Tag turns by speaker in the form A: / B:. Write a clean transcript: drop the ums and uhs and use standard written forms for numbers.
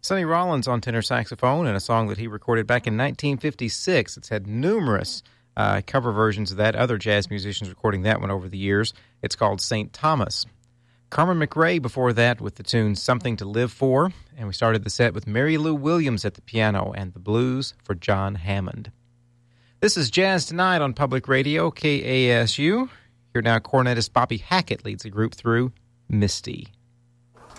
A: Sonny Rollins on tenor saxophone and a song that he recorded back in 1956. It's had numerous cover versions of that, other jazz musicians recording that one over the years. It's called St. Thomas. Carmen McRae before that with the tune Something to Live For, and we started the set with Mary Lou Williams at the piano and the blues for John Hammond. This is Jazz Tonight on Public Radio, KASU. Here now, cornetist Bobby Hackett leads the group through Misty.